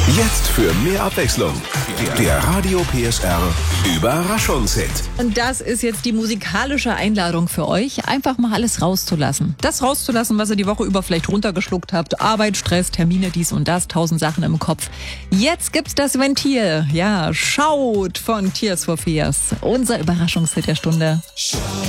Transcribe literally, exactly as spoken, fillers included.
Jetzt für mehr Abwechslung. Der Radio P S R Überraschungshit. Und das ist jetzt die musikalische Einladung für euch, einfach mal alles rauszulassen. Das rauszulassen, was ihr die Woche über vielleicht runtergeschluckt habt. Arbeit, Stress, Termine, dies und das, tausend Sachen im Kopf. Jetzt gibt's das Ventil. Ja, Schaut von Tears for Fears. Unser Überraschungshit der Stunde.